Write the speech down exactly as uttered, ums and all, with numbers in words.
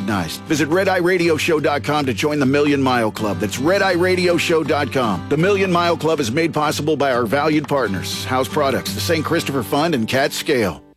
recognized. Visit red eye radio show dot com to join the Million Mile Club. That's red eye radio show dot com. The Million Mile Club is made possible by our valued partners, House Products, the Saint Christopher Fund, and Cat Scale.